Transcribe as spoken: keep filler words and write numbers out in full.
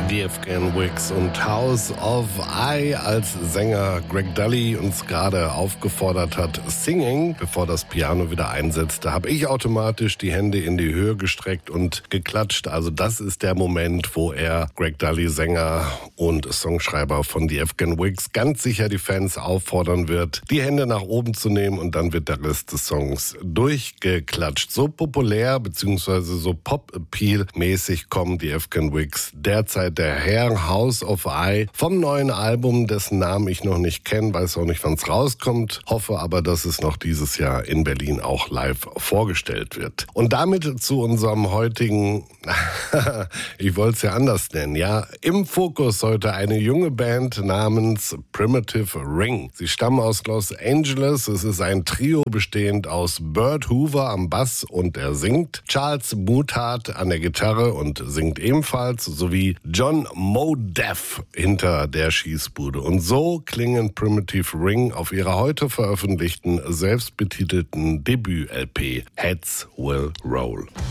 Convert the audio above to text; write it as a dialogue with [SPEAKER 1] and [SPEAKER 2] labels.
[SPEAKER 1] Die Afghan Wigs und House of I, als Sänger Greg Dulli uns gerade aufgefordert hat, Singing, bevor das Piano wieder einsetzte, habe ich automatisch die Hände in die Höhe gestreckt und geklatscht. Also das ist der Moment, wo er, Greg Dulli, Sänger und Songschreiber von die Afghan Wigs, ganz sicher die Fans auffordern wird, die Hände nach oben zu nehmen, und dann wird der Rest des Songs durchgeklatscht. So populär bzw. so Pop-Appeal-mäßig kommen die Afghan Wigs derzeit der Herr House of I vom neuen Album, dessen Namen ich noch nicht kenne, weiß auch nicht, wann es rauskommt, hoffe aber, dass es noch dieses Jahr in Berlin auch live vorgestellt wird. Und damit zu unserem heutigen, ich wollte es ja anders nennen, ja, im Fokus heute eine junge Band namens Primitive Ring. Sie stammen aus Los Angeles, es ist ein Trio bestehend aus Bert Hoover am Bass und er singt, Charles Muthardt an der Gitarre und singt ebenfalls, sowie John Modeff hinter der Schießbude. Und so klingen Primitive Ring auf ihrer heute veröffentlichten, selbstbetitelten Debüt-L P Heads Will Roll.